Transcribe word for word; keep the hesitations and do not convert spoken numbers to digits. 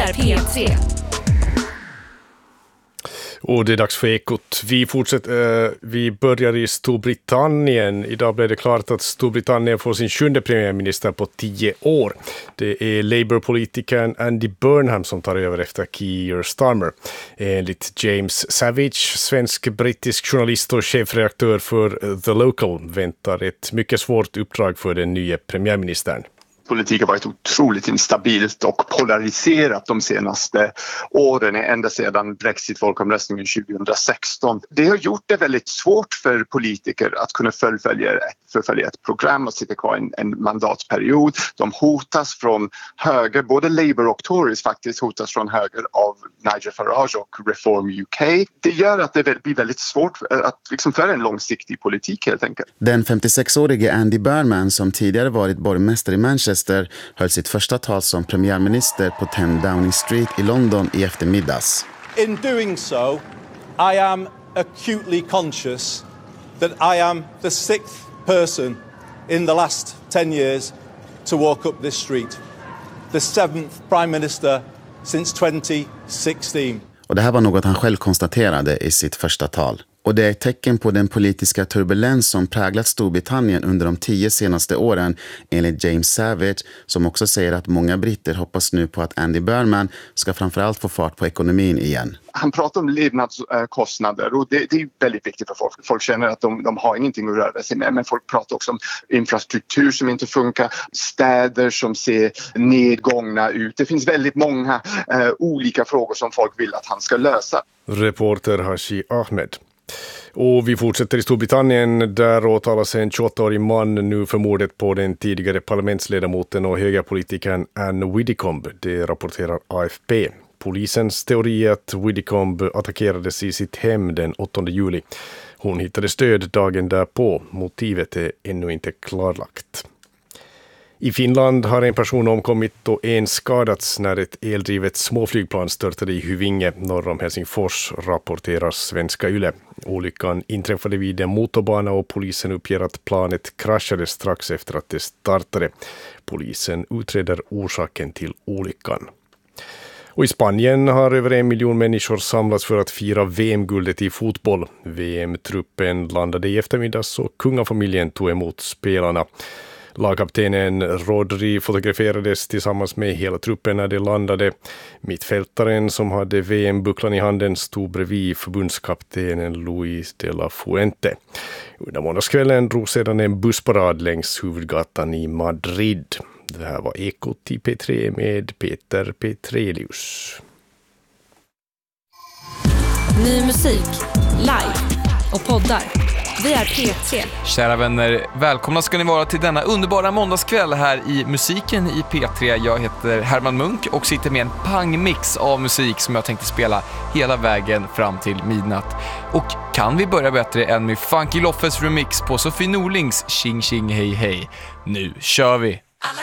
är P tre. Och det är dags för Ekot. Vi fortsätter, eh, vi börjar i Storbritannien. Idag blev det klart att Storbritannien får sin sjunde premiärminister på tio år. Det är Labour-politikern Andy Burnham som tar över efter Keir Starmer. Enligt James Savage, svensk-brittisk journalist och chefredaktör för The Local, väntar ett mycket svårt uppdrag för den nya premiärministern. Politik har varit otroligt instabilt och polariserat de senaste åren, ända sedan Brexit-folkomröstningen tjugohundrasexton. Det har gjort det väldigt svårt för politiker att kunna fullfölja, fullfölja ett program och sitta kvar en, en mandatperiod. De hotas från höger, både Labour och Tories faktiskt hotas från höger av Nigel Farage och Reform U K. Det gör att det blir väldigt svårt att liksom föra en långsiktig politik helt enkelt. Den femtiosexårige Andy Burnham, som tidigare varit borgmästare i Manchester, höll sitt första tal som premiärminister på tio Downing Street i London i eftermiddags. In doing so, I am acutely conscious that I am the sixth person in the last ten years to walk up this street. The seventh prime minister since twenty sixteen. Och det här var något han själv konstaterade i sitt första tal. Och det är ett tecken på den politiska turbulens som präglat Storbritannien under de tio senaste åren, enligt James Savage, som också säger att många britter hoppas nu på att Andy Burnham ska framförallt få fart på ekonomin igen. Han pratar om levnadskostnader och det, det är väldigt viktigt för folk. Folk känner att de, de har ingenting att röra sig med, men folk pratar också om infrastruktur som inte funkar, städer som ser nedgångna ut. Det finns väldigt många eh, olika frågor som folk vill att han ska lösa. Reporter Hashi Ahmed. Och vi fortsätter i Storbritannien, där åtalas en tjugoåttaårig man nu för mordet på den tidigare parlamentsledamoten och högerpolitikern Anne Widdecombe. Det rapporterar A F P. Polisens teori är att Widdecombe attackerades i sitt hem den åttonde juli. Hon hittade stöd dagen därpå. Motivet är ännu inte klarlagt. I Finland har en person omkommit och en skadats när ett eldrivet småflygplan störtade i Hyvinge norr om Helsingfors, rapporterar Svenska Yle. Olyckan inträffade vid en motorbana och polisen uppger att planet kraschade strax efter att det startade. Polisen utreder orsaken till olyckan. Och i Spanien har över en miljon människor samlats för att fira V M-guldet i fotboll. V M-truppen landade i eftermiddags och kungafamiljen tog emot spelarna. Lagkaptenen Rodri fotograferades tillsammans med hela truppen när de landade. Mittfältaren som hade V M-bucklan i handen stod bredvid förbundskaptenen Luis de la Fuente. Under måndagskvällen drog sedan en bussparad längs huvudgatan i Madrid. Det här var Ekot i P tre med Peter Petrelius. Ny musik, live och poddar. Vi är P tre. Kära vänner, välkomna ska ni vara till denna underbara måndagskväll här i musiken i P tre. Jag heter Herman Munk och sitter med en pangmix av musik som jag tänkte spela hela vägen fram till midnatt. Och kan vi börja bättre än med Funky Loffes remix på Sofie Norlings Tjing Tjing Hej Hej? Nu kör vi!